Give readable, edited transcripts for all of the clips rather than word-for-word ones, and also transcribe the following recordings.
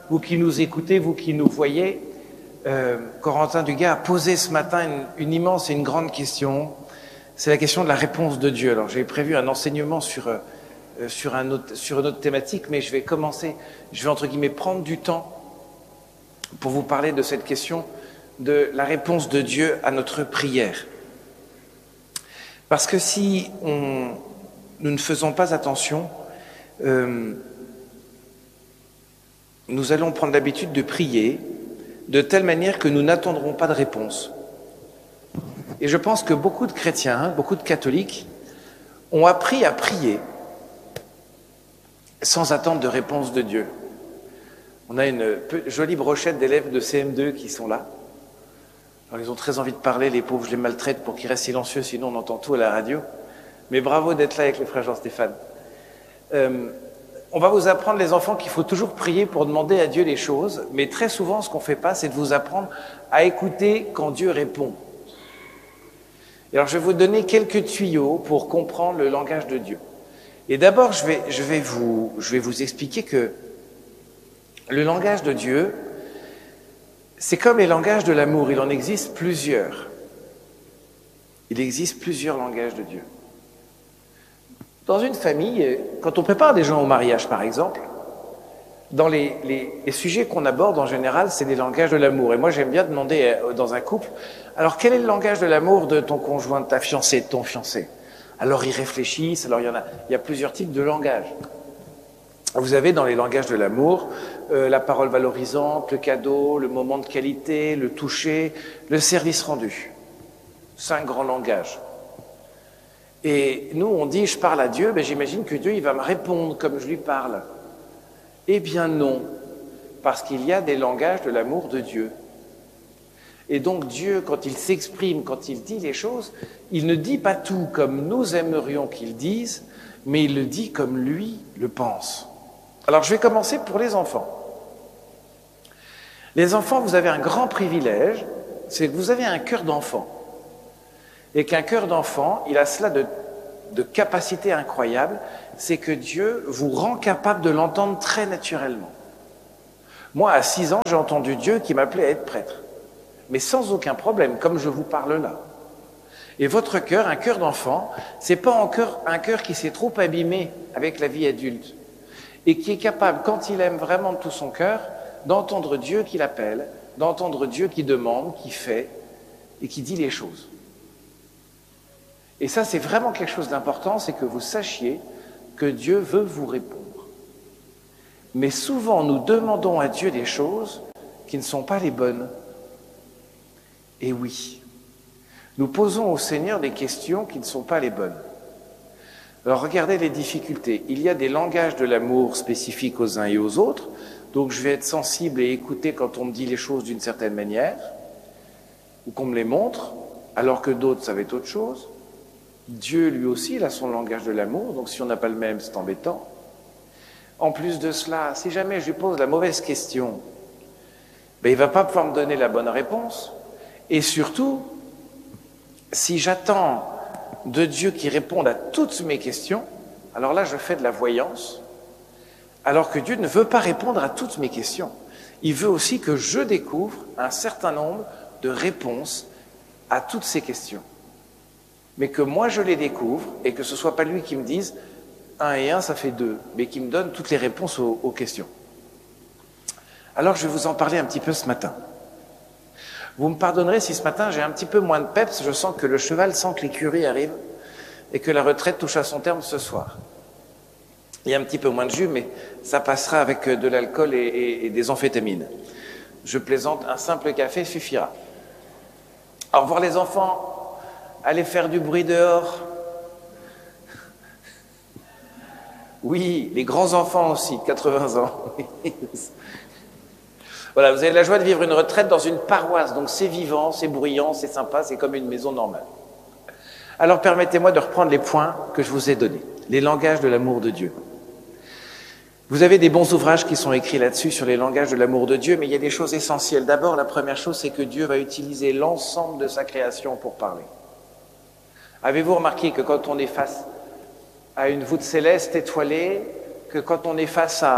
vous qui nous écoutez, vous qui nous voyez, Corentin Dugas a posé ce matin une immense et une grande question. C'est la question de la réponse de Dieu. Alors j'ai prévu un enseignement sur une autre thématique, mais je vais entre guillemets prendre du temps pour vous parler de cette question de la réponse de Dieu à notre prière. Parce que si nous ne faisons pas attention, nous allons prendre l'habitude de prier de telle manière que nous n'attendrons pas de réponse. Et je pense que beaucoup de chrétiens, beaucoup de catholiques ont appris à prier sans attendre de réponse de Dieu. On a une jolie brochette d'élèves de CM2 qui sont là. Alors, ils ont très envie de parler, les pauvres, je les maltraite pour qu'ils restent silencieux, sinon on entend tout à la radio. Mais bravo d'être là avec le frère Jean-Stéphane. On va vous apprendre, les enfants, qu'il faut toujours prier pour demander à Dieu les choses, mais très souvent, ce qu'on ne fait pas, c'est de vous apprendre à écouter quand Dieu répond. Et alors, je vais vous donner quelques tuyaux pour comprendre le langage de Dieu. Et d'abord, je vais vous expliquer que le langage de Dieu, c'est comme les langages de l'amour, il en existe plusieurs. Il existe plusieurs langages de Dieu. Dans une famille, quand on prépare des gens au mariage, par exemple, dans les sujets qu'on aborde en général, c'est les langages de l'amour. Et moi, j'aime bien demander dans un couple, alors quel est le langage de l'amour de ton conjoint, de ta fiancée, de ton fiancé? Alors ils réfléchissent, alors il y a plusieurs types de langages. Vous avez dans les langages de l'amour la parole valorisante, le cadeau, le moment de qualité, le toucher, le service rendu. 5 grands langages. Et nous, on dit, je parle à Dieu, ben j'imagine que Dieu, il va me répondre comme je lui parle. Eh bien non, parce qu'il y a des langages de l'amour de Dieu. Et donc Dieu, quand il s'exprime, quand il dit les choses, il ne dit pas tout comme nous aimerions qu'il dise, mais il le dit comme lui le pense. Alors je vais commencer pour les enfants. Les enfants, vous avez un grand privilège, c'est que vous avez un cœur d'enfant. Et qu'un cœur d'enfant, il a cela de capacité incroyable, c'est que Dieu vous rend capable de l'entendre très naturellement. Moi, à 6 ans, j'ai entendu Dieu qui m'appelait à être prêtre. Mais sans aucun problème, comme je vous parle là. Et votre cœur, un cœur d'enfant, c'est pas encore un cœur qui s'est trop abîmé avec la vie adulte et qui est capable, quand il aime vraiment de tout son cœur, d'entendre Dieu qui l'appelle, d'entendre Dieu qui demande, qui fait et qui dit les choses. Et ça, c'est vraiment quelque chose d'important, c'est que vous sachiez que Dieu veut vous répondre. Mais souvent, nous demandons à Dieu des choses qui ne sont pas les bonnes. Et oui, nous posons au Seigneur des questions qui ne sont pas les bonnes. Alors regardez les difficultés. Il y a des langages de l'amour spécifiques aux uns et aux autres, donc je vais être sensible et écouter quand on me dit les choses d'une certaine manière, ou qu'on me les montre, alors que d'autres savaient autre chose. Dieu, lui aussi, il a son langage de l'amour, donc si on n'a pas le même, c'est embêtant. En plus de cela, si jamais je lui pose la mauvaise question, ben, il ne va pas pouvoir me donner la bonne réponse. Et surtout, si j'attends de Dieu qui réponde à toutes mes questions, alors là, je fais de la voyance, alors que Dieu ne veut pas répondre à toutes mes questions. Il veut aussi que je découvre un certain nombre de réponses à toutes ces questions. Mais que moi, je les découvre et que ce ne soit pas lui qui me dise 1 et 1, ça fait 2, mais qui me donne toutes les réponses aux questions. Alors, je vais vous en parler un petit peu ce matin. Vous me pardonnerez si ce matin j'ai un petit peu moins de peps, je sens que le cheval sent que l'écurie arrive et que la retraite touche à son terme ce soir. Il y a un petit peu moins de jus, mais ça passera avec de l'alcool et des amphétamines. Je plaisante, un simple café suffira. Au revoir les enfants, allez faire du bruit dehors. Oui, les grands enfants aussi, 80 ans. Voilà, vous avez la joie de vivre une retraite dans une paroisse, donc c'est vivant, c'est bruyant, c'est sympa, c'est comme une maison normale. Alors permettez-moi de reprendre les points que je vous ai donnés, les langages de l'amour de Dieu. Vous avez des bons ouvrages qui sont écrits là-dessus sur les langages de l'amour de Dieu, mais il y a des choses essentielles. D'abord, la première chose, c'est que Dieu va utiliser l'ensemble de sa création pour parler. Avez-vous remarqué que quand on est face à une voûte céleste étoilée, que quand on est face à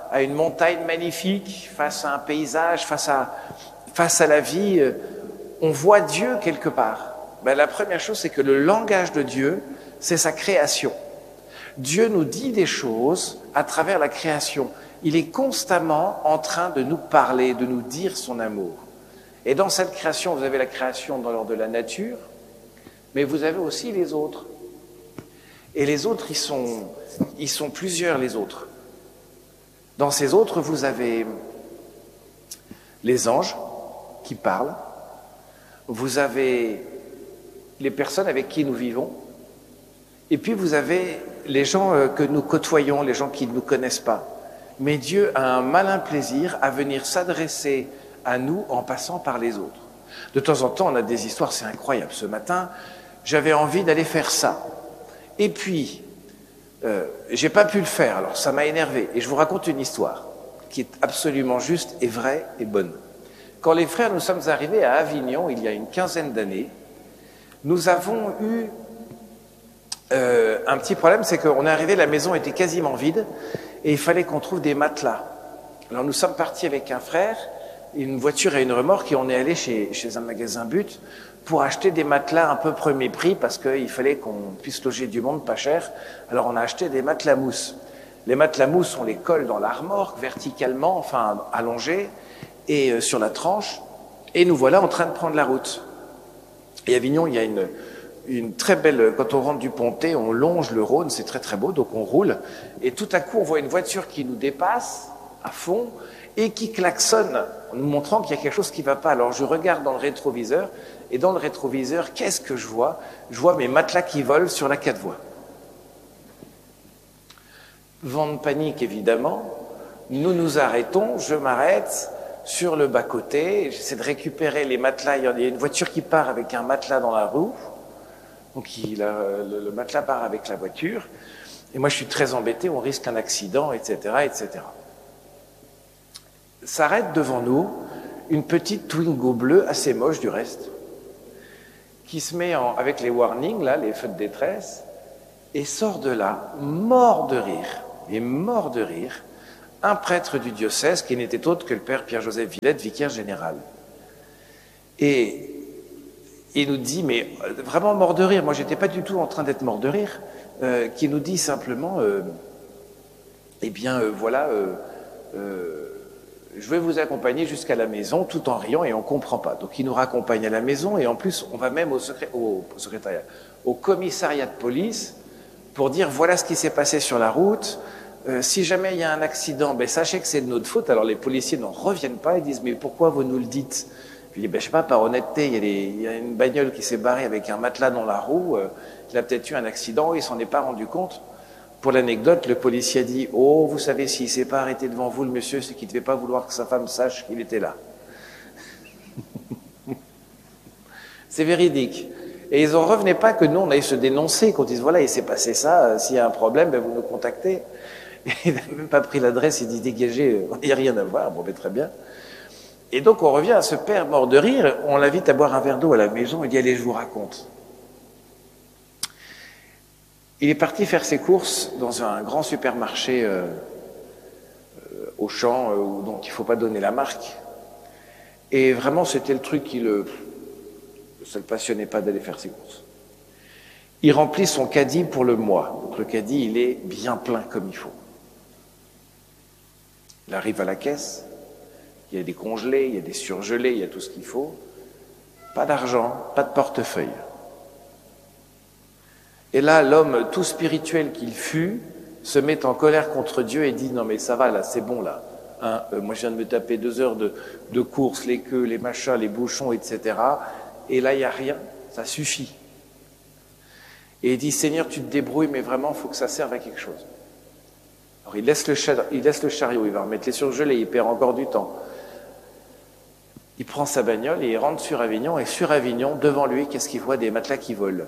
à une montagne magnifique, face à un paysage, face à la vie, on voit Dieu quelque part. Ben, la première chose, c'est que le langage de Dieu, c'est sa création. Dieu nous dit des choses à travers la création. Il est constamment en train de nous parler, de nous dire son amour. Et dans cette création, vous avez la création dans l'ordre de la nature, mais vous avez aussi les autres. Et les autres, ils sont plusieurs, les autres. Dans ces autres, vous avez les anges qui parlent, vous avez les personnes avec qui nous vivons, et puis vous avez les gens que nous côtoyons, les gens qui ne nous connaissent pas. Mais Dieu a un malin plaisir à venir s'adresser à nous en passant par les autres. De temps en temps, on a des histoires, c'est incroyable. Ce matin, j'avais envie d'aller faire ça. Et puis, j'ai pas pu le faire, alors ça m'a énervé. Et je vous raconte une histoire qui est absolument juste et vraie et bonne. Quand les frères, nous sommes arrivés à Avignon, il y a une quinzaine d'années, nous avons eu un petit problème, c'est qu'on est arrivé, la maison était quasiment vide, et il fallait qu'on trouve des matelas. Alors nous sommes partis avec un frère, une voiture et une remorque, et on est allé chez un magasin But pour acheter des matelas un peu premier prix, parce qu'il fallait qu'on puisse loger du monde pas cher. Alors on a acheté des matelas mousse. Les matelas mousse, on les colle dans la remorque, verticalement, enfin allongés, et sur la tranche, et nous voilà en train de prendre la route. Et à Avignon, il y a une très belle, quand on rentre du Pontet, on longe le Rhône, c'est très très beau, donc on roule, et tout à coup on voit une voiture qui nous dépasse à fond, et qui klaxonne, en nous montrant qu'il y a quelque chose qui ne va pas. Alors je regarde dans le rétroviseur, et dans le rétroviseur, qu'est-ce que je vois? Je vois mes matelas qui volent sur la 4 voies. Vent de panique, évidemment, nous nous arrêtons, je m'arrête sur le bas-côté, j'essaie de récupérer les matelas, il y a une voiture qui part avec un matelas dans la roue, donc le matelas part avec la voiture, et moi je suis très embêté, on risque un accident, etc., etc. S'arrête devant nous une petite Twingo bleue, assez moche du reste, qui se met avec les warnings, là, les feux de détresse, et sort de là, mort de rire, un prêtre du diocèse qui n'était autre que le père Pierre-Joseph Villette, vicaire général. Et il nous dit, mais vraiment mort de rire, moi j'étais pas du tout en train d'être mort de rire, qui nous dit simplement, voilà, je vais vous accompagner jusqu'à la maison tout en riant, et on comprend pas. Donc il nous raccompagne à la maison, et en plus on va même au commissariat de police pour dire voilà ce qui s'est passé sur la route. Si jamais il y a un accident, ben sachez que c'est de notre faute. Alors les policiers n'en reviennent pas, ils disent mais pourquoi vous nous le dites? Je dis ben je sais pas, par honnêteté, il y a une bagnole qui s'est barrée avec un matelas dans la roue, il a peut-être eu un accident, il s'en est pas rendu compte. Pour l'anecdote, le policier a dit oh vous savez s'il s'est pas arrêté devant vous le monsieur, c'est qu'il devait pas vouloir que sa femme sache qu'il était là. C'est véridique. Et ils n'en revenaient pas que nous on aille se dénoncer, qu'on dise voilà il s'est passé ça, s'il y a un problème ben vous nous contactez. Il n'a même pas pris l'adresse, il dit dégagez, il n'y a rien à voir, bon ben très bien. Et donc on revient à ce père mort de rire, on l'invite à boire un verre d'eau à la maison, il dit allez je vous raconte. Il est parti faire ses courses dans un grand supermarché Auchan, dont il ne faut pas donner la marque. Et vraiment c'était le truc ça ne le passionnait pas d'aller faire ses courses. Il remplit son caddie pour le mois, donc le caddie il est bien plein comme il faut. Il arrive à la caisse, il y a des congelés, il y a des surgelés, il y a tout ce qu'il faut. Pas d'argent, pas de portefeuille. Et là, l'homme tout spirituel qu'il fut se met en colère contre Dieu et dit « Non mais ça va là, c'est bon là. Hein, moi je viens de me taper 2 heures de courses, les queues, les machins, les bouchons, etc. Et là, il n'y a rien, ça suffit. » Et il dit « Seigneur, tu te débrouilles, mais vraiment, il faut que ça serve à quelque chose. » Alors il laisse le chariot, il va remettre les surgelés, il perd encore du temps. Il prend sa bagnole et il rentre sur Avignon, et sur Avignon, devant lui, qu'est-ce qu'il voit? Des matelas qui volent.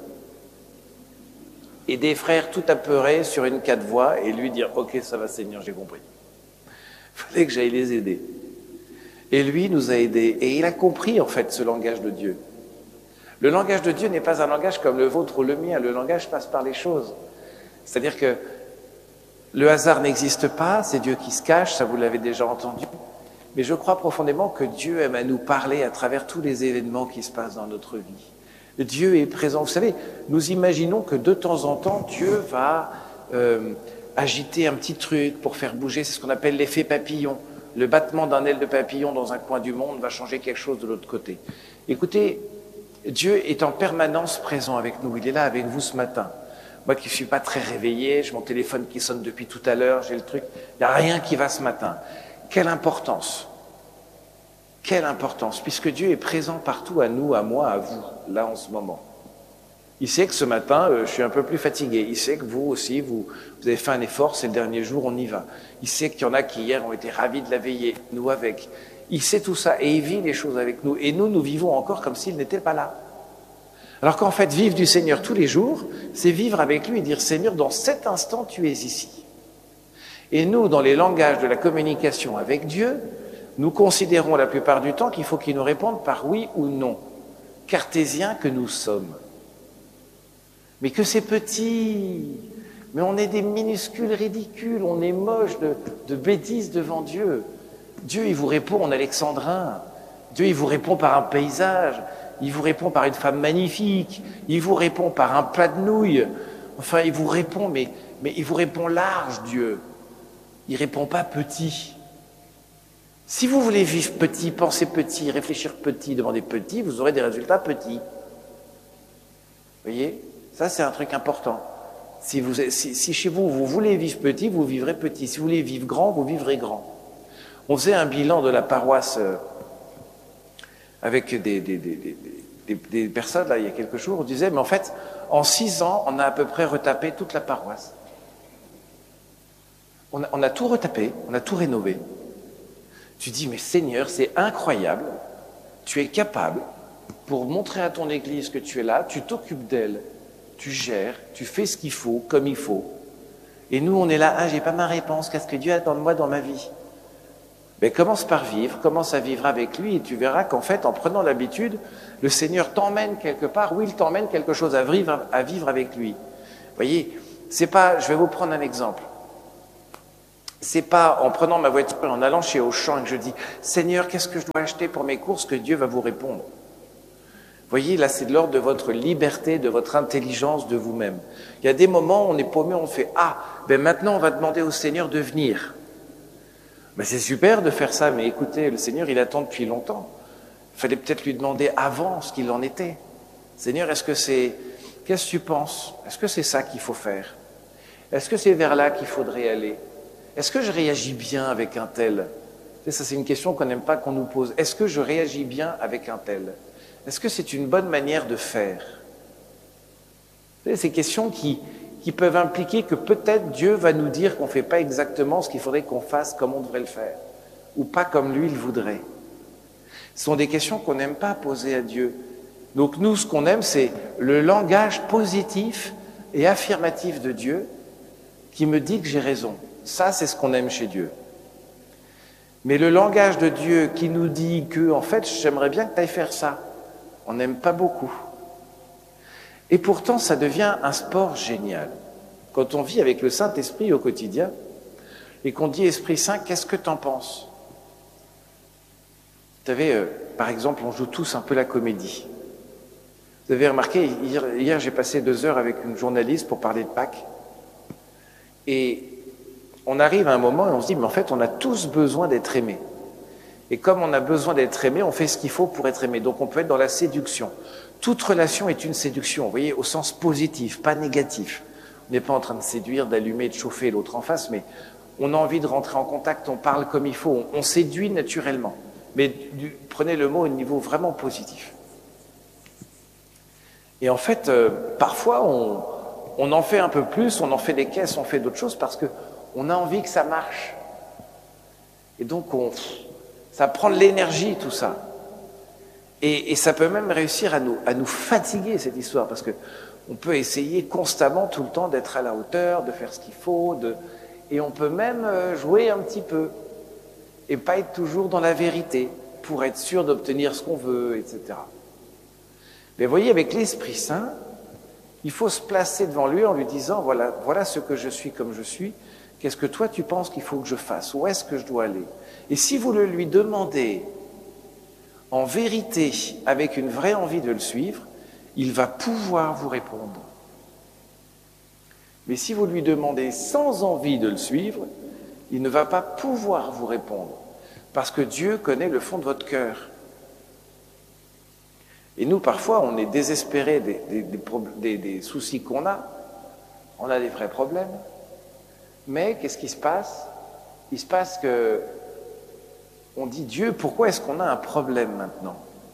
Et des frères tout apeurés sur une 4 voies, et lui dire « Ok, ça va Seigneur, j'ai compris. Il fallait que j'aille les aider. » Et lui nous a aidés, et il a compris en fait ce langage de Dieu. Le langage de Dieu n'est pas un langage comme le vôtre ou le mien, le langage passe par les choses. C'est-à-dire que Le hasard n'existe pas, c'est Dieu qui se cache, ça vous l'avez déjà entendu. Mais je crois profondément que Dieu aime à nous parler à travers tous les événements qui se passent dans notre vie. Dieu est présent. Vous savez, nous imaginons que de temps en temps, Dieu va agiter un petit truc pour faire bouger. C'est ce qu'on appelle l'effet papillon. Le battement d'un aile de papillon dans un coin du monde va changer quelque chose de l'autre côté. Écoutez, Dieu est en permanence présent avec nous. Il est là avec vous ce matin. Moi qui ne suis pas très réveillé, j'ai mon téléphone qui sonne depuis tout à l'heure, j'ai le truc. Il n'y a rien qui va ce matin. Quelle importance, puisque Dieu est présent partout, à nous, à moi, à vous, là en ce moment. Il sait que ce matin, je suis un peu plus fatigué. Il sait que vous aussi, vous avez fait un effort, c'est le dernier jour, on y va. Il sait qu'il y en a qui hier ont été ravis de la veiller, nous avec. Il sait tout ça et il vit les choses avec nous. Et nous vivons encore comme s'il n'était pas là. Alors qu'en fait, vivre du Seigneur tous les jours, c'est vivre avec lui et dire « Seigneur, dans cet instant, tu es ici ». Et nous, dans les langages de la communication avec Dieu, nous considérons la plupart du temps qu'il faut qu'il nous réponde par oui ou non, cartésiens que nous sommes. Mais que c'est petit, mais on est des minuscules ridicules, on est moche de bêtises devant Dieu. Dieu, il vous répond en alexandrin, Dieu, il vous répond par un paysage, il vous répond par une femme magnifique, il vous répond par un plat de nouilles, enfin, il vous répond, mais il vous répond large, Dieu. Il ne répond pas petit. Si vous voulez vivre petit, penser petit, réfléchir petit, demander petit, vous aurez des résultats petits. Vous voyez? Ça, c'est un truc important. Si chez vous, vous voulez vivre petit, vous vivrez petit. Si vous voulez vivre grand, vous vivrez grand. On faisait un bilan de la paroisse avec des personnes, là, il y a quelques jours. On disait, mais en fait, en 6 ans, on a à peu près retapé toute la paroisse. On a tout retapé, on a tout rénové. Tu dis, mais Seigneur, c'est incroyable. Tu es capable, pour montrer à ton Église que tu es là, tu t'occupes d'elle, tu gères, tu fais ce qu'il faut, comme il faut. Et nous, on est là, j'ai pas ma réponse, qu'est-ce que Dieu attend de moi dans ma vie? Mais commence par vivre, commence à vivre avec lui, et tu verras qu'en fait, en prenant l'habitude, le Seigneur t'emmène quelque part, oui, il t'emmène quelque chose à vivre avec lui. Vous voyez, c'est pas, je vais vous prendre un exemple. C'est pas en prenant ma voiture et en allant chez Auchan et que je dis « Seigneur, qu'est-ce que je dois acheter pour mes courses ?» que Dieu va vous répondre. Vous voyez, là, c'est de l'ordre de votre liberté, de votre intelligence, de vous-même. Il y a des moments où on est paumé, on fait « Ah, ben maintenant on va demander au Seigneur de venir. » Ben c'est super de faire ça, mais écoutez, le Seigneur, il attend depuis longtemps. Il fallait peut-être lui demander avant ce qu'il en était. Seigneur, qu'est-ce que tu penses? Est-ce que c'est ça qu'il faut faire? Est-ce que c'est vers là qu'il faudrait aller? Est-ce que je réagis bien avec un tel? Ça, c'est une question qu'on n'aime pas qu'on nous pose. Est-ce que je réagis bien avec un tel? Est-ce que c'est une bonne manière de faire? Ces questions qui peuvent impliquer que peut-être Dieu va nous dire qu'on ne fait pas exactement ce qu'il faudrait qu'on fasse comme on devrait le faire, ou pas comme lui il voudrait. Ce sont des questions qu'on n'aime pas poser à Dieu. Donc nous, ce qu'on aime, c'est le langage positif et affirmatif de Dieu qui me dit que j'ai raison. Ça, c'est ce qu'on aime chez Dieu. Mais le langage de Dieu qui nous dit que, en fait, j'aimerais bien que tu ailles faire ça, on n'aime pas beaucoup. Et pourtant, ça devient un sport génial. Quand on vit avec le Saint-Esprit au quotidien et qu'on dit « Esprit Saint, qu'est-ce que tu en penses ?» Vous savez, par exemple, on joue tous un peu la comédie. Vous avez remarqué, hier j'ai passé 2 heures avec une journaliste pour parler de Pâques. Et on arrive à un moment et on se dit, mais en fait, on a tous besoin d'être aimés. Et comme on a besoin d'être aimé, on fait ce qu'il faut pour être aimé. Donc on peut être dans la séduction. Toute relation est une séduction, vous voyez, au sens positif, pas négatif. On n'est pas en train de séduire, d'allumer, de chauffer l'autre en face, mais on a envie de rentrer en contact, on parle comme il faut, on séduit naturellement. Mais prenez le mot au niveau vraiment positif. Et en fait, parfois, on en fait un peu plus, on en fait des caisses, on fait d'autres choses parce qu'on a envie que ça marche. Et donc, ça prend de l'énergie, tout ça. Et ça peut même réussir à nous fatiguer, cette histoire, parce qu'on peut essayer constamment, tout le temps, d'être à la hauteur, de faire ce qu'il faut, et on peut même jouer un petit peu, et pas être toujours dans la vérité, pour être sûr d'obtenir ce qu'on veut, etc. Mais vous voyez, avec l'Esprit Saint, il faut se placer devant lui en lui disant, voilà ce que je suis comme je suis, Qu'est-ce que toi tu penses qu'il faut que je fasse? Où est-ce que je dois aller? Et si vous le lui demandez en vérité, avec une vraie envie de le suivre, il va pouvoir vous répondre. Mais si vous lui demandez sans envie de le suivre, il ne va pas pouvoir vous répondre. Parce que Dieu connaît le fond de votre cœur. Et nous, parfois, on est désespérés des soucis qu'on a. On a des vrais problèmes. Mais qu'est-ce qui se passe? Il se passe que on dit, Dieu, pourquoi est-ce qu'on a un problème maintenant?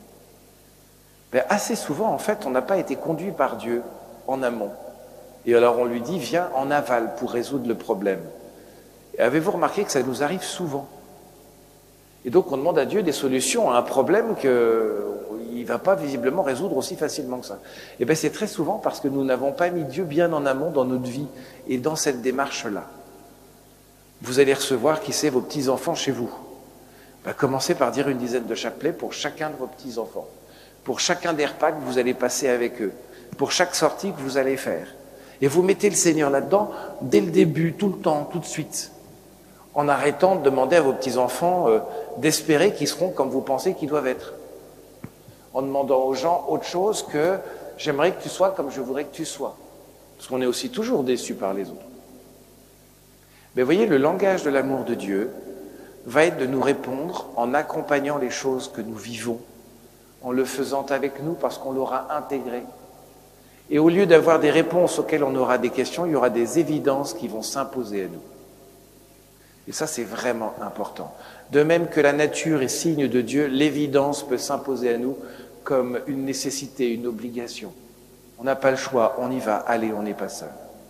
Assez souvent, en fait, on n'a pas été conduit par Dieu en amont. Et alors on lui dit, viens en aval pour résoudre le problème. Et avez-vous remarqué que ça nous arrive souvent? Et donc on demande à Dieu des solutions à un problème qu'il ne va pas visiblement résoudre aussi facilement que ça. Et bien c'est très souvent parce que nous n'avons pas mis Dieu bien en amont dans notre vie et dans cette démarche-là. Vous allez recevoir, qui sait, vos petits-enfants chez vous. Commencez par dire une dizaine de chapelets pour chacun de vos petits-enfants. Pour chacun des repas que vous allez passer avec eux. Pour chaque sortie que vous allez faire. Et vous mettez le Seigneur là-dedans dès le début, tout le temps, tout de suite. En arrêtant de demander à vos petits-enfants d'espérer qu'ils seront comme vous pensez qu'ils doivent être. En demandant aux gens autre chose que « j'aimerais que tu sois comme je voudrais que tu sois ». Parce qu'on est aussi toujours déçus par les autres. Mais voyez, le langage de l'amour de Dieu va être de nous répondre en accompagnant les choses que nous vivons, en le faisant avec nous parce qu'on l'aura intégré. Et au lieu d'avoir des réponses auxquelles on aura des questions, il y aura des évidences qui vont s'imposer à nous. Et ça, c'est vraiment important. De même que la nature est signe de Dieu, l'évidence peut s'imposer à nous comme une nécessité, une obligation. On n'a pas le choix, on y va, allez, on n'est pas seul.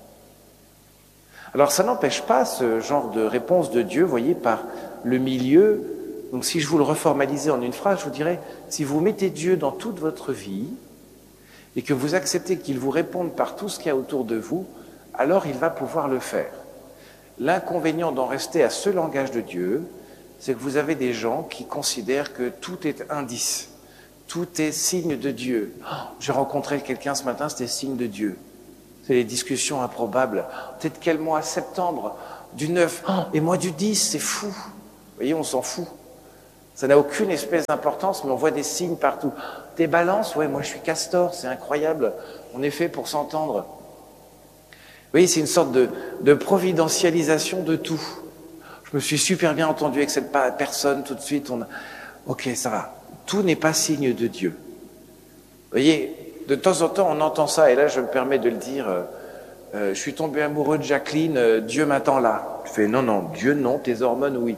Alors ça n'empêche pas ce genre de réponse de Dieu, voyez, par le milieu. Donc si je vous le reformalisais en une phrase, je vous dirais, si vous mettez Dieu dans toute votre vie et que vous acceptez qu'il vous réponde par tout ce qu'il y a autour de vous, alors il va pouvoir le faire. L'inconvénient d'en rester à ce langage de Dieu, c'est que vous avez des gens qui considèrent que tout est indice, tout est signe de Dieu. Oh, j'ai rencontré quelqu'un ce matin, c'était signe de Dieu. C'est les discussions improbables. Peut-être quel mois? Septembre, du 9, oh, et moi du 10, c'est fou. Vous voyez, on s'en fout. Ça n'a aucune espèce d'importance, mais on voit des signes partout. T'es balance? Ouais, moi je suis castor, c'est incroyable. On est fait pour s'entendre. Vous voyez, c'est une sorte de providentialisation de tout. Je me suis super bien entendu avec cette personne tout de suite. Ok, ça va. Tout n'est pas signe de Dieu. Vous voyez, de temps en temps, on entend ça, et là, je me permets de le dire. Je suis tombé amoureux de Jacqueline, Dieu m'attend là. Je fais, non, Dieu non, tes hormones, oui.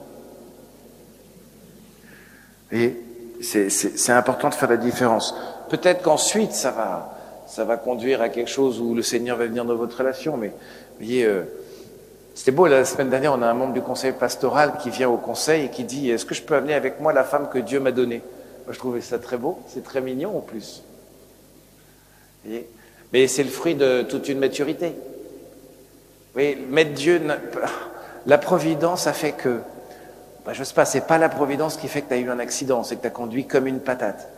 Vous voyez, c'est important de faire la différence. Peut-être qu'ensuite, ça va conduire à quelque chose où le Seigneur va venir dans votre relation. Mais vous voyez, c'était beau, la semaine dernière, on a un membre du conseil pastoral qui vient au conseil et qui dit « Est-ce que je peux amener avec moi la femme que Dieu m'a donnée ?» Moi, je trouvais ça très beau, c'est très mignon en plus. Vous voyez, mais c'est le fruit de toute une maturité. Vous voyez, mettre Dieu... La providence a fait que... je ne sais pas, c'est pas la providence qui fait que tu as eu un accident, c'est que tu as conduit comme une patate.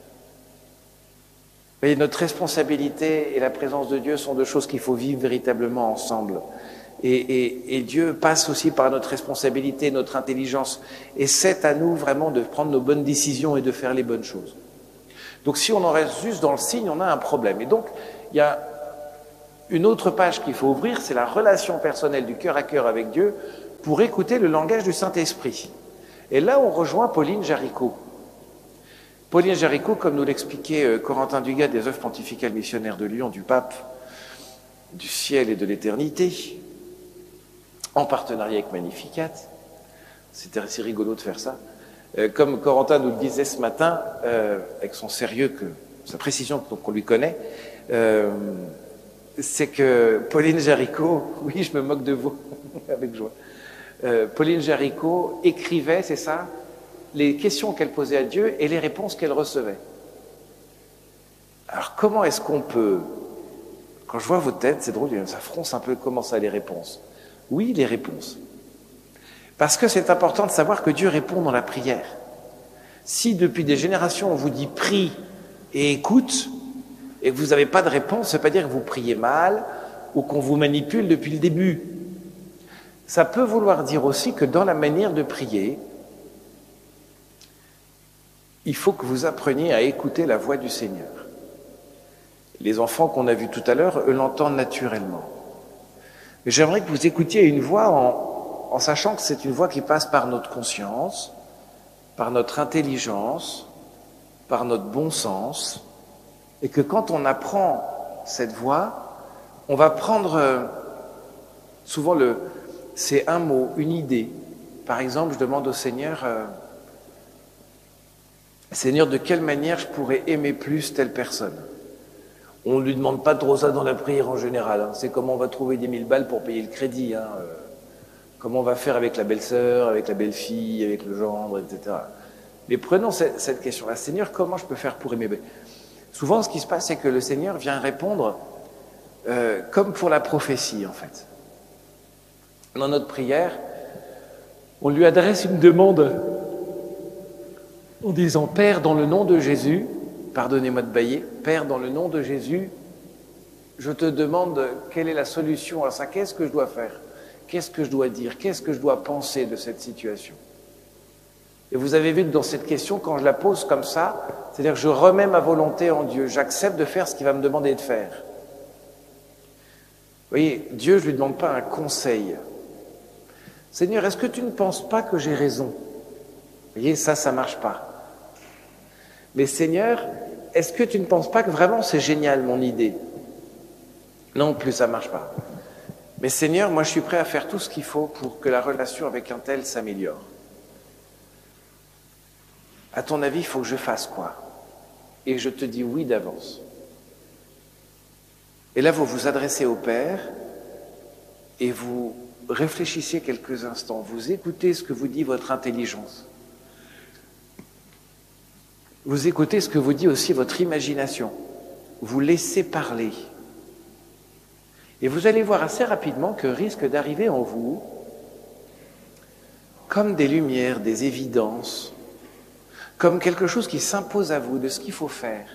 Vous voyez, notre responsabilité et la présence de Dieu sont deux choses qu'il faut vivre véritablement ensemble. Et Dieu passe aussi par notre responsabilité, notre intelligence. Et c'est à nous vraiment de prendre nos bonnes décisions et de faire les bonnes choses. Donc si on en reste juste dans le signe, on a un problème. Et donc, il y a une autre page qu'il faut ouvrir, c'est la relation personnelle du cœur à cœur avec Dieu pour écouter le langage du Saint-Esprit. Et là, on rejoint Pauline Jaricot. Pauline Jaricot, comme nous l'expliquait Corentin Dugas des œuvres pontificales missionnaires de Lyon, du pape, du ciel et de l'éternité, en partenariat avec Magnificat. C'était assez rigolo de faire ça. Comme Corentin nous le disait ce matin, avec son sérieux, sa précision qu'on lui connaît, c'est que Pauline Jaricot, oui, je me moque de vous, avec joie, Pauline Jaricot écrivait, c'est ça, les questions qu'elle posait à Dieu et les réponses qu'elle recevait. Alors comment est-ce qu'on peut, quand je vois vos têtes, c'est drôle, ça fronce un peu, comment ça, les réponses? Oui, les réponses. Parce que c'est important de savoir que Dieu répond dans la prière. Si depuis des générations on vous dit prie et écoute, et que vous n'avez pas de réponse, ça ne veut pas dire que vous priez mal ou qu'on vous manipule depuis le début. Ça peut vouloir dire aussi que dans la manière de prier, il faut que vous appreniez à écouter la voix du Seigneur. Les enfants qu'on a vus tout à l'heure, eux l'entendent naturellement. Mais j'aimerais que vous écoutiez une voix en sachant que c'est une voix qui passe par notre conscience, par notre intelligence, par notre bon sens, et que quand on apprend cette voix, on va prendre souvent c'est un mot, une idée. Par exemple, je demande au Seigneur, Seigneur, de quelle manière je pourrais aimer plus telle personne? On ne lui demande pas trop ça dans la prière en général. Hein. C'est comment on va trouver des 1000 balles pour payer le crédit. Hein. Comment on va faire avec la belle-sœur, avec la belle-fille, avec le gendre, etc. Mais prenons cette question-là. Seigneur, comment je peux faire pour aimer? Souvent, ce qui se passe, c'est que le Seigneur vient répondre comme pour la prophétie, en fait. Dans notre prière, on lui adresse une demande en disant « Père, dans le nom de Jésus », pardonnez-moi de bâiller, « Père, dans le nom de Jésus, je te demande quelle est la solution à ça, qu'est-ce que je dois faire? Qu'est-ce que je dois dire? Qu'est-ce que je dois penser de cette situation ?» Et vous avez vu que dans cette question, quand je la pose comme ça, c'est-à-dire que je remets ma volonté en Dieu, j'accepte de faire ce qu'il va me demander de faire. Vous voyez, Dieu, je ne lui demande pas un conseil. Seigneur, est-ce que tu ne penses pas que j'ai raison? Vous voyez, ça ne marche pas. Mais Seigneur, est-ce que tu ne penses pas que vraiment c'est génial mon idée? Non plus, ça ne marche pas. Mais Seigneur, moi je suis prêt à faire tout ce qu'il faut pour que la relation avec un tel s'améliore. À ton avis, il faut que je fasse quoi? Et je te dis oui d'avance. Et là, vous vous adressez au Père et vous réfléchissez quelques instants. Vous écoutez ce que vous dit votre intelligence. Vous écoutez ce que vous dit aussi votre imagination. Vous laissez parler. Et vous allez voir assez rapidement que risque d'arriver en vous, comme des lumières, des évidences, comme quelque chose qui s'impose à vous de ce qu'il faut faire.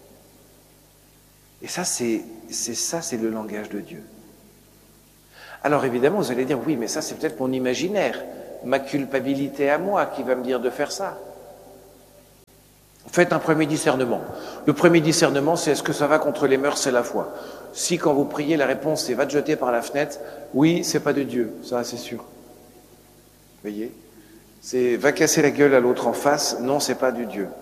Et ça, c'est le langage de Dieu. Alors évidemment, vous allez dire, oui, mais ça, c'est peut-être mon imaginaire, ma culpabilité à moi qui va me dire de faire ça. Faites un premier discernement. Le premier discernement, c'est est-ce que ça va contre les mœurs et la foi? Si quand vous priez, la réponse c'est va te jeter par la fenêtre, oui, c'est pas de Dieu, ça c'est sûr. Vous voyez? C'est va casser la gueule à l'autre en face, non, c'est pas du Dieu.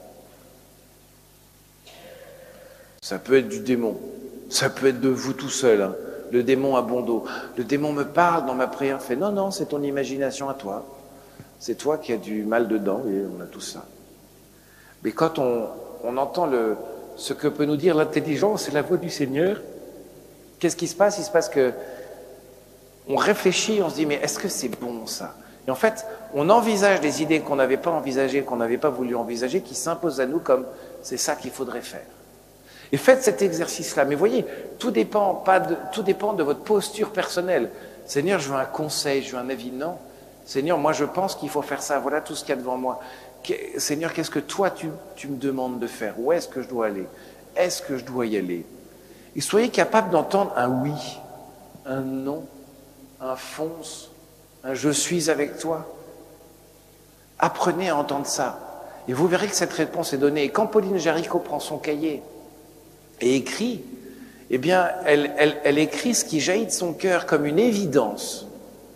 Ça peut être du démon, ça peut être de vous tout seul, hein. Le démon a bon dos. Le démon me parle dans ma prière, fait non, non, c'est ton imagination à toi. C'est toi qui as du mal dedans, et on a tout ça. Mais quand on entend ce que peut nous dire l'intelligence et la voix du Seigneur, qu'est-ce qui se passe? Il se passe que on réfléchit, on se dit mais est-ce que c'est bon ça? Et en fait, on envisage des idées qu'on n'avait pas envisagées, qu'on n'avait pas voulu envisager, qui s'imposent à nous comme c'est ça qu'il faudrait faire. Et faites cet exercice-là. Mais voyez, tout dépend de votre posture personnelle. Seigneur, je veux un conseil, je veux un avis. Non. Seigneur, moi je pense qu'il faut faire ça. Voilà tout ce qu'il y a devant moi. Seigneur, qu'est-ce que toi tu me demandes de faire? Où est-ce que je dois aller? Est-ce que je dois y aller? Et soyez capable d'entendre un oui, un non, un fonce, un je suis avec toi. Apprenez à entendre ça. Et vous verrez que cette réponse est donnée. Et quand Pauline Jaricot prend son cahier et écrit, eh bien, elle écrit ce qui jaillit de son cœur comme une évidence.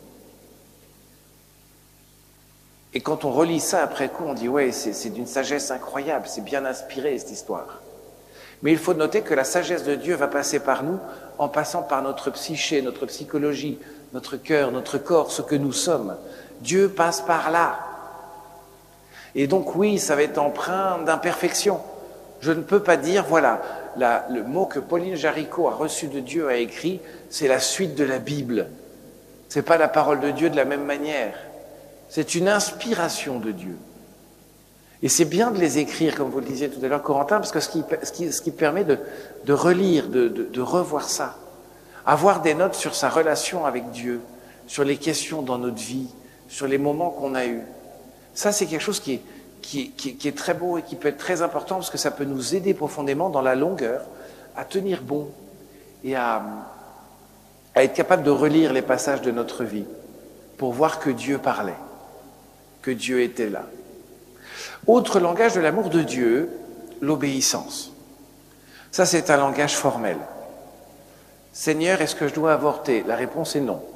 Et quand on relit ça après coup, on dit ouais, c'est d'une sagesse incroyable, c'est bien inspiré cette histoire. Mais il faut noter que la sagesse de Dieu va passer par nous en passant par notre psyché, notre psychologie, notre cœur, notre corps, ce que nous sommes. Dieu passe par là. Et donc oui, ça va être empreint d'imperfection. Je ne peux pas dire, voilà, le mot que Pauline Jaricot a reçu de Dieu, a écrit, c'est la suite de la Bible. C'est pas la parole de Dieu de la même manière. C'est une inspiration de Dieu. Et c'est bien de les écrire, comme vous le disiez tout à l'heure, Corentin, parce que ce qui permet de relire, de revoir ça. Avoir des notes sur sa relation avec Dieu, sur les questions dans notre vie, sur les moments qu'on a eus. Ça, c'est quelque chose qui est très beau et qui peut être très important, parce que ça peut nous aider profondément dans la longueur à tenir bon et à être capable de relire les passages de notre vie. pour voir que Dieu parlait, que Dieu était là. Autre langage de l'amour de Dieu, l'obéissance. Ça, c'est un langage formel. Seigneur, est-ce que je dois avorter? La réponse est non.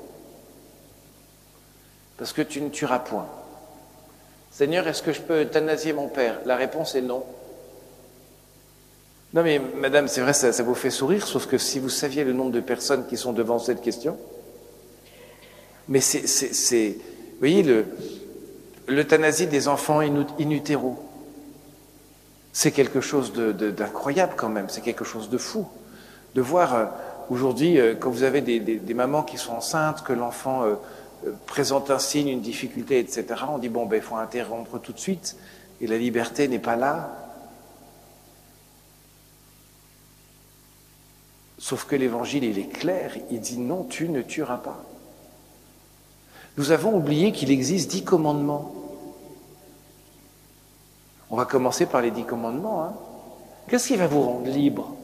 Parce que tu ne tueras point. Seigneur, est-ce que je peux euthanasier mon père? La réponse est non. Non mais madame, c'est vrai, ça vous fait sourire, sauf que si vous saviez le nombre de personnes qui sont devant cette question, mais vous voyez, l'euthanasie des enfants in utero, c'est quelque chose d'incroyable quand même, c'est quelque chose de fou. De voir aujourd'hui, quand vous avez des mamans qui sont enceintes, que l'enfant présente un signe, une difficulté, etc., on dit bon, ben, il faut interrompre tout de suite, et la liberté n'est pas là. Sauf que l'évangile, il est clair, il dit non, tu ne tueras pas. Nous avons oublié qu'il existe 10 commandements. On va commencer par les 10 commandements. Hein. Qu'est-ce qui va vous rendre libre?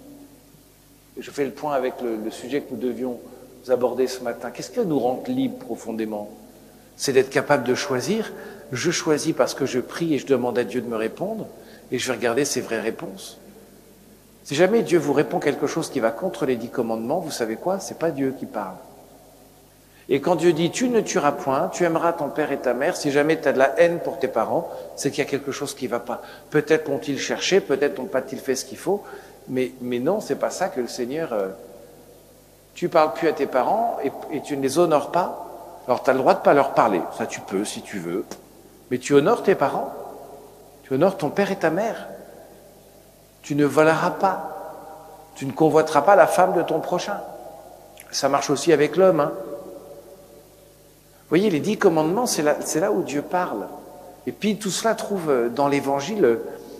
Je fais le point avec le sujet que nous devions aborder ce matin. Qu'est-ce qui va nous rendre libre profondément? C'est d'être capable de choisir. Je choisis parce que je prie et je demande à Dieu de me répondre et je vais regarder ses vraies réponses. Si jamais Dieu vous répond quelque chose qui va contre les 10 commandements, vous savez quoi? C'est pas Dieu qui parle. Et quand Dieu dit « tu ne tueras point, tu aimeras ton père et ta mère », si jamais tu as de la haine pour tes parents, c'est qu'il y a quelque chose qui ne va pas. Peut-être ont-ils cherché, peut-être n'ont pas-ils fait ce qu'il faut, mais non, c'est pas ça que le Seigneur... tu parles plus à tes parents et tu ne les honores pas, alors tu as le droit de pas leur parler. Ça tu peux si tu veux, mais tu honores tes parents, tu honores ton père et ta mère. Tu ne voleras pas, tu ne convoiteras pas la femme de ton prochain. Ça marche aussi avec l'homme. Hein. Vous voyez, les 10 commandements, c'est là où Dieu parle. Et puis tout cela trouve dans l'Évangile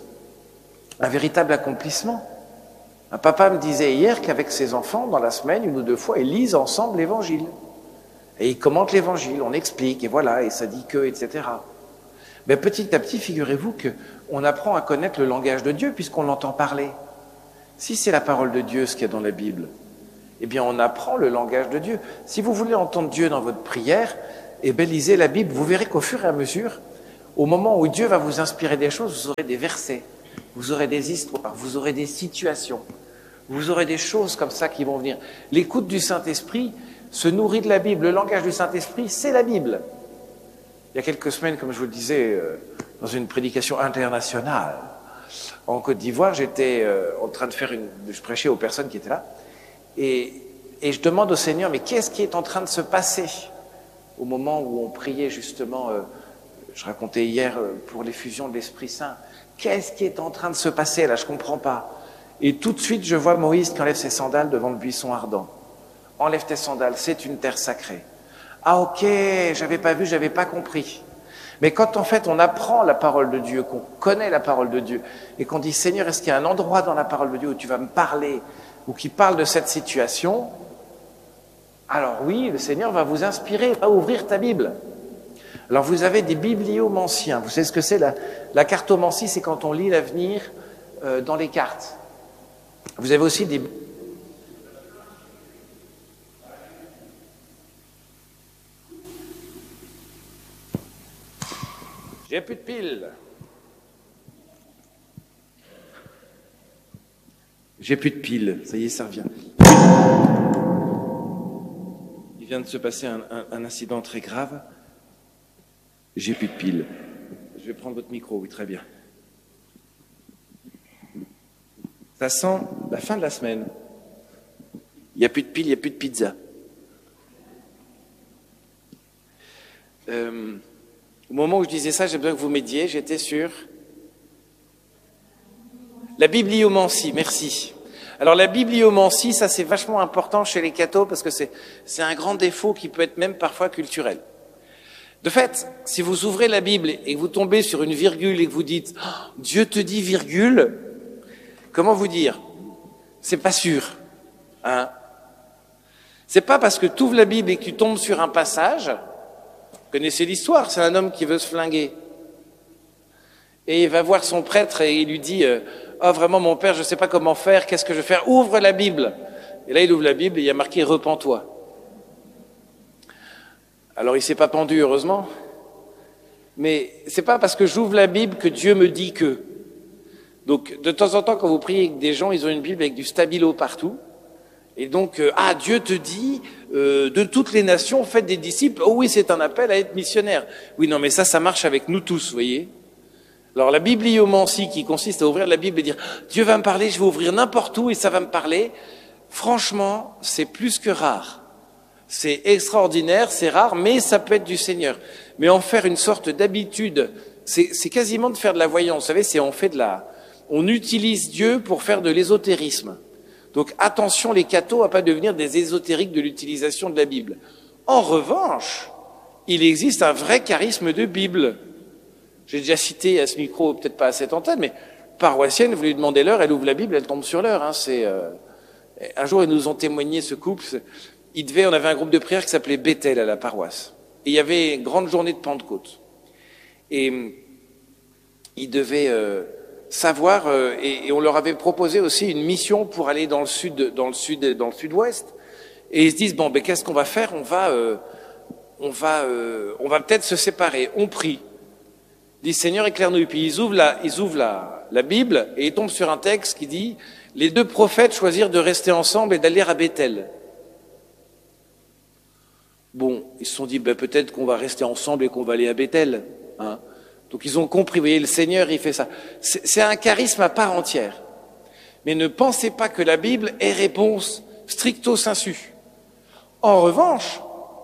un véritable accomplissement. Un papa me disait hier qu'avec ses enfants, dans la semaine, 1 ou 2 fois, ils lisent ensemble l'Évangile. Et ils commentent l'Évangile, on explique, et voilà, et ça dit que, etc. Mais petit à petit, figurez-vous qu'on apprend à connaître le langage de Dieu puisqu'on l'entend parler. Si c'est la parole de Dieu, ce qu'il y a dans la Bible, eh bien on apprend le langage de Dieu. Si vous voulez entendre Dieu dans votre prière, eh bien lisez la Bible. Vous verrez qu'au fur et à mesure, au moment où Dieu va vous inspirer des choses, vous aurez des versets, vous aurez des histoires, vous aurez des situations, vous aurez des choses comme ça qui vont venir. L'écoute du Saint-Esprit se nourrit de la Bible. Le langage du Saint-Esprit, c'est la Bible. Il y a quelques semaines, comme je vous le disais, dans une prédication internationale, en Côte d'Ivoire, j'étais en train de je prêchais aux personnes qui étaient là, et je demande au Seigneur, mais qu'est-ce qui est en train de se passer au moment où on priait justement, je racontais hier pour l'effusion de l'Esprit Saint, qu'est-ce qui est en train de se passer là, je comprends pas. Et tout de suite, je vois Moïse qui enlève ses sandales devant le buisson ardent. Enlève tes sandales, c'est une terre sacrée. Ah ok, j'avais pas vu, j'avais pas compris. Mais quand en fait on apprend la parole de Dieu, qu'on connaît la parole de Dieu, et qu'on dit Seigneur, est-ce qu'il y a un endroit dans la parole de Dieu où tu vas me parler, ou qui parle de cette situation, alors oui, le Seigneur va vous inspirer, va ouvrir ta Bible. Alors vous avez des bibliomanciens, vous savez ce que c'est la cartomancie, c'est quand on lit l'avenir dans les cartes. Vous avez aussi des... J'ai plus de piles. J'ai plus de piles. Ça y est, ça revient. Il vient de se passer un incident très grave. J'ai plus de piles. Je vais prendre votre micro, oui, très bien. Ça sent la fin de la semaine. Il n'y a plus de piles, il n'y a plus de pizza. Au moment où je disais ça, j'ai besoin que vous m'aidiez. J'étais sur la bibliomancie. Merci. Alors la bibliomancie, ça c'est vachement important chez les cathos parce que c'est un grand défaut qui peut être même parfois culturel. De fait, si vous ouvrez la Bible et que vous tombez sur une virgule et que vous dites oh, « Dieu te dit virgule », comment vous dire? C'est pas sûr. Hein? C'est pas parce que tu ouvres la Bible et que tu tombes sur un passage... Vous connaissez l'histoire, c'est un homme qui veut se flinguer. Et il va voir son prêtre et il lui dit « Oh vraiment mon père, je ne sais pas comment faire, qu'est-ce que je vais faire? Ouvre la Bible !» Et là il ouvre la Bible et il y a marqué « Repens-toi ». Alors il s'est pas pendu, heureusement. Mais c'est pas parce que j'ouvre la Bible que Dieu me dit que. Donc, de temps en temps, quand vous priez avec des gens, ils ont une Bible avec du stabilo partout. Et donc, Dieu te dit, de toutes les nations, faites des disciples. Oh oui, c'est un appel à être missionnaire. Oui, non, mais ça marche avec nous tous, vous voyez. Alors, la bibliomancie, qui consiste à ouvrir la Bible et dire, Dieu va me parler, je vais ouvrir n'importe où et ça va me parler. Franchement, c'est plus que rare. C'est extraordinaire, c'est rare, mais ça peut être du Seigneur. Mais en faire une sorte d'habitude, c'est quasiment de faire de la voyance. Vous savez, on utilise Dieu pour faire de l'ésotérisme. Donc attention les cathos à pas devenir des ésotériques de l'utilisation de la Bible. En revanche, il existe un vrai charisme de Bible. J'ai déjà cité à ce micro, peut-être pas à cette antenne, mais paroissienne, vous lui demandez l'heure, elle ouvre la Bible, elle tombe sur l'heure. Un jour, ils nous ont témoigné, ce couple, on avait un groupe de prière qui s'appelait Bethel à la paroisse. Et il y avait une grande journée de Pentecôte. Et ils devaient savoir, et on leur avait proposé aussi une mission pour aller dans le sud-ouest. Et ils se disent, bon, ben, qu'est-ce qu'on va faire? On va peut-être se séparer. On prie. Ils disent, Seigneur, éclaire-nous. Puis ils ouvrent la Bible et ils tombent sur un texte qui dit, les deux prophètes choisirent de rester ensemble et d'aller à Bethel. Bon, ils se sont dit, ben, peut-être qu'on va rester ensemble et qu'on va aller à Bethel, hein. Donc ils ont compris, vous voyez, le Seigneur, il fait ça. C'est un charisme à part entière. Mais ne pensez pas que la Bible est réponse stricto sensu. En revanche,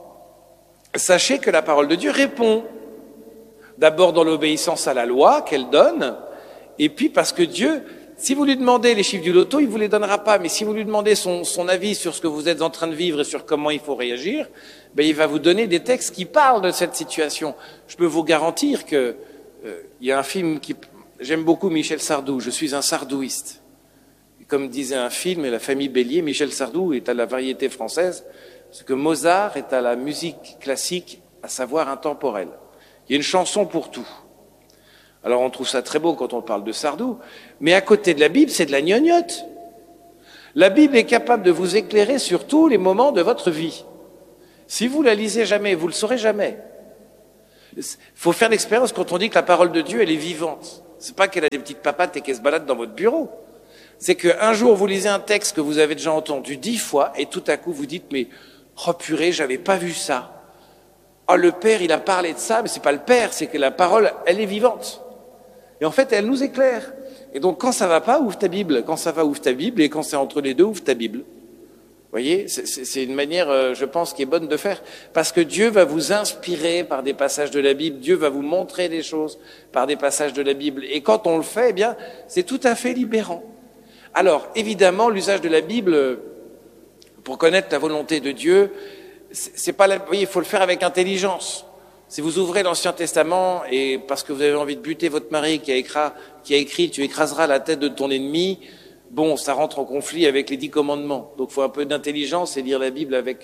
sachez que la parole de Dieu répond. D'abord dans l'obéissance à la loi qu'elle donne, et puis parce que Dieu, si vous lui demandez les chiffres du loto, il ne vous les donnera pas, mais si vous lui demandez son avis sur ce que vous êtes en train de vivre et sur comment il faut réagir, ben il va vous donner des textes qui parlent de cette situation. Je peux vous garantir que il y a un film j'aime beaucoup Michel Sardou, je suis un sardouiste. Et comme disait un film, La famille Bélier, Michel Sardou est à la variété française, ce que Mozart est à la musique classique, à savoir intemporelle. Il y a une chanson pour tout. Alors on trouve ça très beau quand on parle de Sardou, mais à côté de la Bible, c'est de la gnognotte. La Bible est capable de vous éclairer sur tous les moments de votre vie. Si vous la lisez jamais, vous le saurez jamais. Il faut faire l'expérience quand on dit que la parole de Dieu, elle est vivante. C'est pas qu'elle a des petites papates et qu'elle se balade dans votre bureau. C'est qu'un jour, vous lisez un texte que vous avez déjà entendu 10 fois et tout à coup, vous dites, mais, oh purée, j'avais pas vu ça. Oh, le Père, il a parlé de ça, mais c'est pas le Père, c'est que la parole, elle est vivante. Et en fait, elle nous éclaire. Et donc, quand ça va pas, ouvre ta Bible. Quand ça va, ouvre ta Bible. Et quand c'est entre les deux, ouvre ta Bible. Vous voyez, c'est une manière, je pense, qui est bonne de faire. Parce que Dieu va vous inspirer par des passages de la Bible. Dieu va vous montrer des choses par des passages de la Bible. Et quand on le fait, eh bien, c'est tout à fait libérant. Alors, évidemment, l'usage de la Bible, pour connaître la volonté de Dieu, c'est pas vous voyez, il faut le faire avec intelligence. Si vous ouvrez l'Ancien Testament et parce que vous avez envie de buter votre mari qui a écrit tu écraseras la tête de ton ennemi, bon, ça rentre en conflit avec les 10 commandements. Donc il faut un peu d'intelligence et lire la Bible avec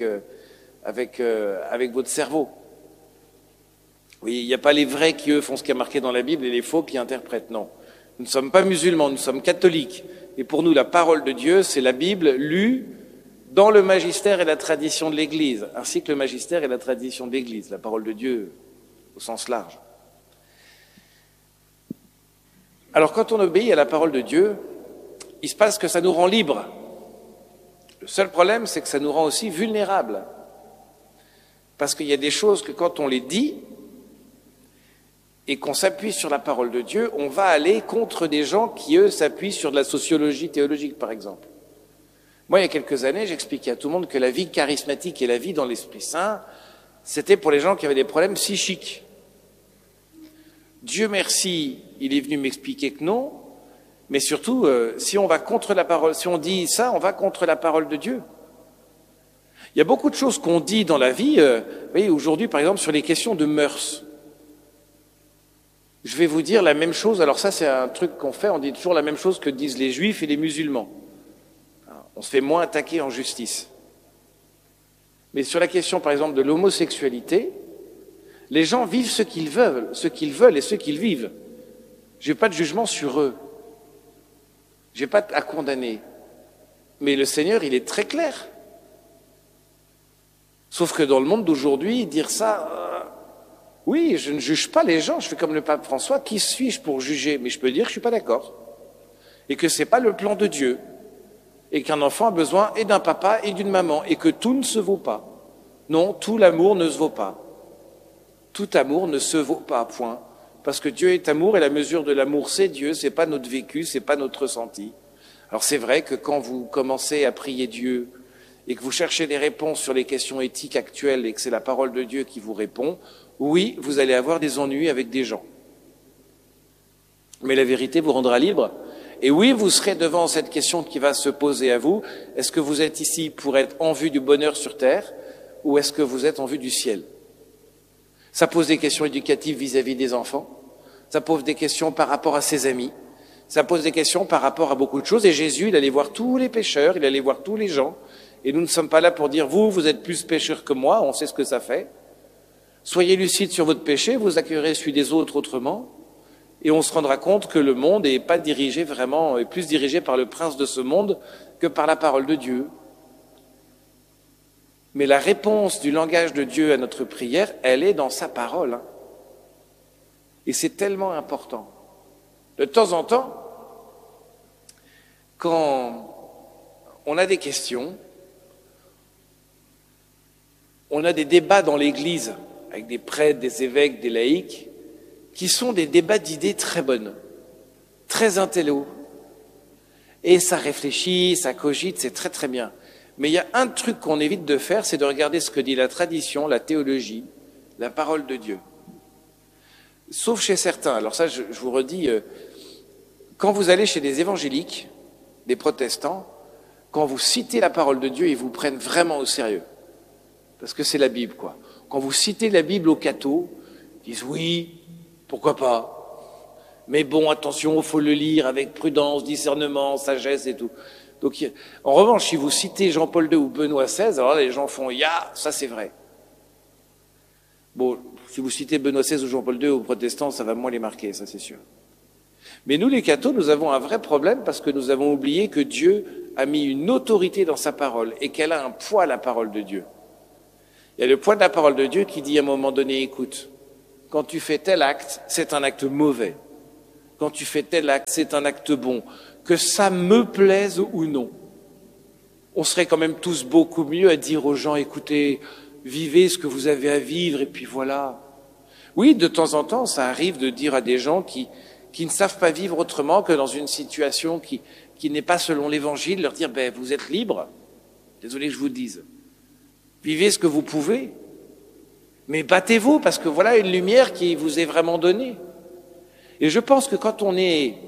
votre cerveau. Oui, il n'y a pas les vrais qui, eux, font ce qui est marqué dans la Bible et les faux qui interprètent. Non. Nous ne sommes pas musulmans, nous sommes catholiques. Et pour nous, la parole de Dieu, c'est la Bible lue dans le magistère et la tradition de l'Église, ainsi que le magistère et la tradition de l'Église, la parole de Dieu au sens large. Alors quand on obéit à la parole de Dieu, il se passe que ça nous rend libres. Le seul problème, c'est que ça nous rend aussi vulnérables. Parce qu'il y a des choses que quand on les dit et qu'on s'appuie sur la parole de Dieu, on va aller contre des gens qui, eux, s'appuient sur de la sociologie théologique, par exemple. Moi, il y a quelques années, j'expliquais à tout le monde que la vie charismatique et la vie dans l'Esprit Saint, c'était pour les gens qui avaient des problèmes psychiques. Dieu merci, il est venu m'expliquer que non, mais surtout, si on va contre la parole, si on dit ça, on va contre la parole de Dieu. Il y a beaucoup de choses qu'on dit dans la vie, vous voyez, aujourd'hui, par exemple, sur les questions de mœurs. Je vais vous dire la même chose, alors ça, c'est un truc qu'on fait, on dit toujours la même chose que disent les juifs et les musulmans. On se fait moins attaquer en justice. Mais sur la question, par exemple, de l'homosexualité, les gens vivent ce qu'ils veulent et ce qu'ils vivent. Je n'ai pas de jugement sur eux. Je n'ai pas à condamner. Mais le Seigneur, il est très clair. Sauf que dans le monde d'aujourd'hui, dire ça, oui, je ne juge pas les gens, je fais comme le pape François, qui suis-je pour juger? Mais je peux dire que je suis pas d'accord. Et que c'est pas le plan de Dieu. Et qu'un enfant a besoin et d'un papa et d'une maman. Et que tout ne se vaut pas. Non, tout l'amour ne se vaut pas. Tout amour ne se vaut pas, point. Parce que Dieu est amour et la mesure de l'amour, c'est Dieu, c'est pas notre vécu, c'est pas notre ressenti. Alors c'est vrai que quand vous commencez à prier Dieu et que vous cherchez des réponses sur les questions éthiques actuelles et que c'est la parole de Dieu qui vous répond, oui, vous allez avoir des ennuis avec des gens. Mais la vérité vous rendra libre. Et oui, vous serez devant cette question qui va se poser à vous. Est-ce que vous êtes ici pour être en vue du bonheur sur terre ou est-ce que vous êtes en vue du ciel? Ça pose des questions éducatives vis-à-vis des enfants. Ça pose des questions par rapport à ses amis. Ça pose des questions par rapport à beaucoup de choses. Et Jésus, il allait voir tous les pécheurs, il allait voir tous les gens. Et nous ne sommes pas là pour dire, vous êtes plus pécheurs que moi, on sait ce que ça fait. Soyez lucides sur votre péché, vous accueillerez celui des autres autrement. Et on se rendra compte que le monde n'est pas dirigé vraiment, est plus dirigé par le prince de ce monde que par la parole de Dieu. Mais la réponse du langage de Dieu à notre prière, elle est dans sa parole. Et c'est tellement important. De temps en temps, quand on a des questions, on a des débats dans l'Église avec des prêtres, des évêques, des laïcs, qui sont des débats d'idées très bonnes, très intello. Et ça réfléchit, ça cogite, c'est très très bien. Mais il y a un truc qu'on évite de faire, c'est de regarder ce que dit la tradition, la théologie, la parole de Dieu. Sauf chez certains. Alors ça, je vous redis, quand vous allez chez des évangéliques, des protestants, quand vous citez la parole de Dieu, ils vous prennent vraiment au sérieux. Parce que c'est la Bible, quoi. Quand vous citez la Bible aux cathos, ils disent oui, pourquoi pas. Mais bon, attention, il faut le lire avec prudence, discernement, sagesse et tout. Donc, en revanche, si vous citez Jean-Paul II ou Benoît XVI, alors là, les gens font « ya, ça c'est vrai ». Bon, si vous citez Benoît XVI ou Jean-Paul II aux protestants, ça va moins les marquer, ça c'est sûr. Mais nous, les cathos, nous avons un vrai problème parce que nous avons oublié que Dieu a mis une autorité dans sa parole et qu'elle a un poids, la parole de Dieu. Il y a le poids de la parole de Dieu qui dit à un moment donné, écoute, quand tu fais tel acte, c'est un acte mauvais. Quand tu fais tel acte, c'est un acte bon. Que ça me plaise ou non. On serait quand même tous beaucoup mieux à dire aux gens, écoutez, vivez ce que vous avez à vivre et puis voilà. Oui, de temps en temps, ça arrive de dire à des gens qui ne savent pas vivre autrement que dans une situation qui n'est pas selon l'évangile, leur dire, ben, vous êtes libres. Désolé que je vous le dise. Vivez ce que vous pouvez. Mais battez-vous parce que voilà une lumière qui vous est vraiment donnée. Et je pense que quand on est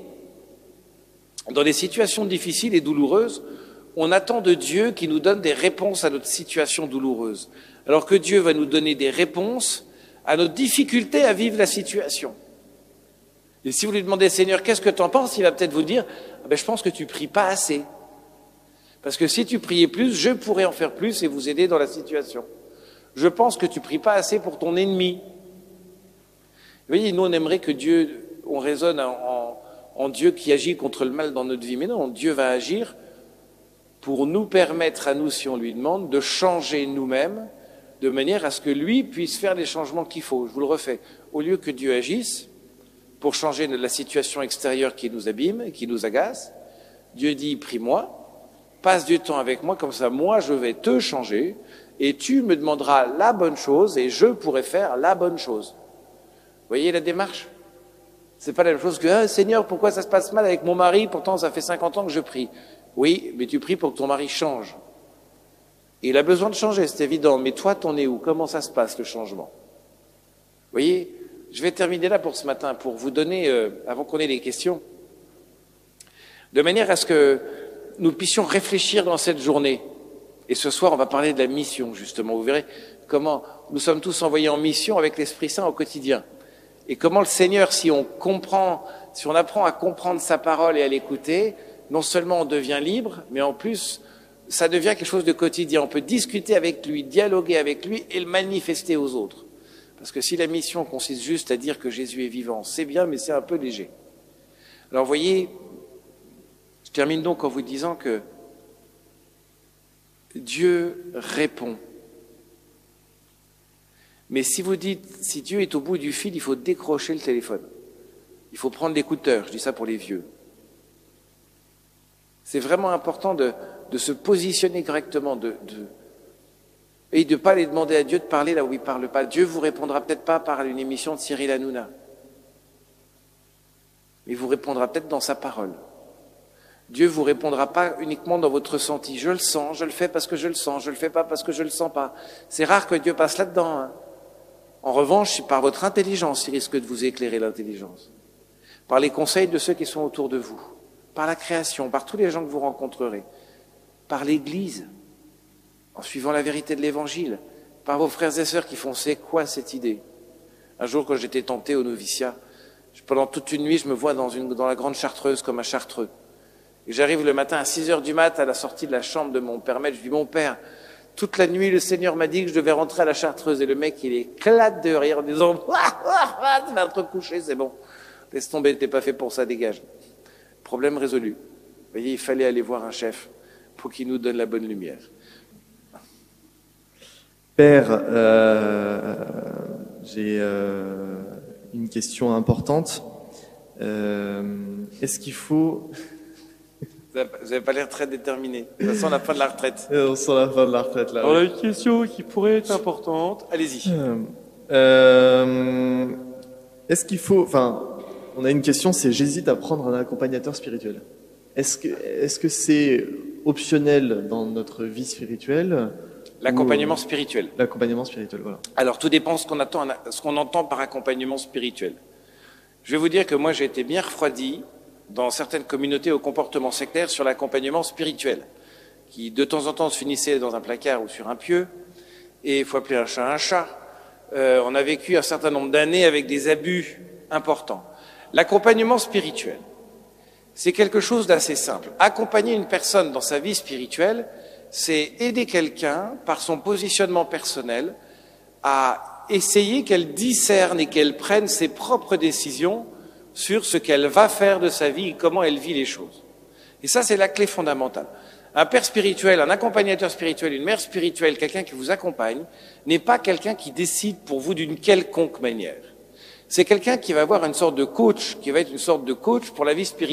dans des situations difficiles et douloureuses, on attend de Dieu qu'il nous donne des réponses à notre situation douloureuse, alors que Dieu va nous donner des réponses à notre difficulté à vivre la situation. Et si vous lui demandez, Seigneur, qu'est-ce que tu en penses? Il va peut-être vous dire, ben, je pense que tu pries pas assez. Parce que si tu priais plus, je pourrais en faire plus et vous aider dans la situation. Je pense que tu pries pas assez pour ton ennemi. Vous voyez, nous, on aimerait que Dieu, on raisonne en Dieu qui agit contre le mal dans notre vie. Mais non, Dieu va agir pour nous permettre à nous, si on lui demande, de changer nous-mêmes de manière à ce que lui puisse faire les changements qu'il faut. Je vous le refais. Au lieu que Dieu agisse pour changer la situation extérieure qui nous abîme, qui nous agace, Dieu dit, prie-moi, passe du temps avec moi, comme ça, moi, je vais te changer et tu me demanderas la bonne chose et je pourrai faire la bonne chose. Vous voyez la démarche? C'est pas la même chose que ah, Seigneur, pourquoi ça se passe mal avec mon mari? Pourtant, ça fait 50 ans que je prie. Oui, mais tu pries pour que ton mari change. Et il a besoin de changer, c'est évident. Mais toi, t'en es où? Comment ça se passe, le changement? Vous voyez, je vais terminer là pour ce matin, pour vous donner, avant qu'on ait les questions, de manière à ce que nous puissions réfléchir dans cette journée. Et ce soir, on va parler de la mission, justement. Vous verrez comment nous sommes tous envoyés en mission avec l'Esprit Saint au quotidien. Et comment le Seigneur, si on apprend à comprendre sa parole et à l'écouter, non seulement on devient libre, mais en plus, ça devient quelque chose de quotidien. On peut discuter avec lui, dialoguer avec lui et le manifester aux autres. Parce que si la mission consiste juste à dire que Jésus est vivant, c'est bien, mais c'est un peu léger. Alors, vous voyez, je termine donc en vous disant que Dieu répond Mais si vous dites, si Dieu est au bout du fil, il faut décrocher le téléphone. Il faut prendre l'écouteur, je dis ça pour les vieux. C'est vraiment important de se positionner correctement, et de ne pas aller demander à Dieu de parler là où il ne parle pas. Dieu vous répondra peut-être pas par une émission de Cyril Hanouna, mais il vous répondra peut-être dans sa parole. Dieu vous répondra pas uniquement dans votre ressenti. Je le sens, je le fais parce que je le sens, je le fais pas parce que je le sens pas. C'est rare que Dieu passe là-dedans. Hein. En revanche, c'est par votre intelligence, il risque de vous éclairer l'intelligence. Par les conseils de ceux qui sont autour de vous, par la création, par tous les gens que vous rencontrerez, par l'Église, en suivant la vérité de l'Évangile, par vos frères et sœurs qui font « c'est quoi cette idée ?» Un jour, quand j'étais tenté au noviciat, pendant toute une nuit, je me vois dans la grande Chartreuse comme un Chartreux. Et j'arrive le matin à 6h du mat à la sortie de la chambre de mon père maître, je dis « Mon père, toute la nuit, le Seigneur m'a dit que je devais rentrer à la Chartreuse. » Et le mec, il éclate de rire en disant « tu vas te coucher, c'est bon. Laisse tomber, t'es pas fait pour ça, dégage. » Problème résolu. Vous voyez, il fallait aller voir un chef pour qu'il nous donne la bonne lumière. Père, j'ai une question importante. Est-ce qu'il faut... Vous n'avez pas l'air très déterminé. Ça sent la fin de la retraite. On sent la fin de la retraite, là. On a une question qui pourrait être importante. Allez-y. Est-ce qu'il faut... Enfin, on a une question, c'est j'hésite à prendre un accompagnateur spirituel. Est-ce que c'est optionnel dans notre vie spirituelle? L'accompagnement spirituel. L'accompagnement spirituel, voilà. Alors, tout dépend ce qu'on entend par accompagnement spirituel. Je vais vous dire que moi, j'ai été bien refroidi dans certaines communautés au comportement sectaire sur l'accompagnement spirituel, qui de temps en temps se finissait dans un placard ou sur un pieu, et il faut appeler un chat un chat. On a vécu un certain nombre d'années avec des abus importants. L'accompagnement spirituel, c'est quelque chose d'assez simple. Accompagner une personne dans sa vie spirituelle, c'est aider quelqu'un, par son positionnement personnel, à essayer qu'elle discerne et qu'elle prenne ses propres décisions sur ce qu'elle va faire de sa vie et comment elle vit les choses. Et ça, c'est la clé fondamentale. Un père spirituel, un accompagnateur spirituel, une mère spirituelle, quelqu'un qui vous accompagne, n'est pas quelqu'un qui décide pour vous d'une quelconque manière. C'est quelqu'un qui va avoir une sorte de coach, qui va être une sorte de coach pour la vie spirituelle.